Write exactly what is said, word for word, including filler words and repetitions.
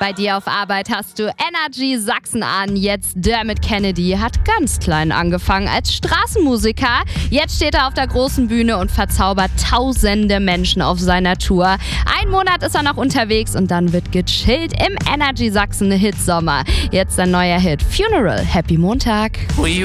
Bei dir auf Arbeit hast du Energy Sachsen an. Jetzt Dermot Kennedy hat ganz klein angefangen als Straßenmusiker. Jetzt steht er auf der großen Bühne und verzaubert tausende Menschen auf seiner Tour. Ein Monat ist er noch unterwegs und dann wird gechillt im Energy Sachsen Hitsommer. Jetzt ein neuer Hit, Funeral. Happy Montag.